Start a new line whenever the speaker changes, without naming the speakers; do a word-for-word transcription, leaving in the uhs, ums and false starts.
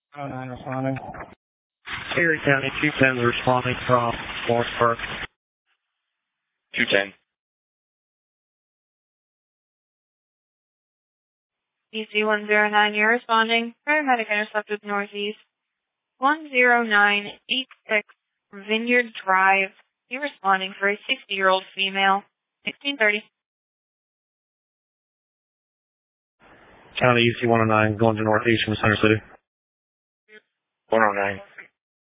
Oh, nine responding.
Erie County two ten responding from Morris Park.
two ten.
E C one zero nine, you're responding. Paramedic intercepted northeast. one zero nine eight six Vineyard Drive. You're responding for a sixty-year-old female. sixteen thirty.
County E C one oh nine going to northeast from Center City.
one oh nine.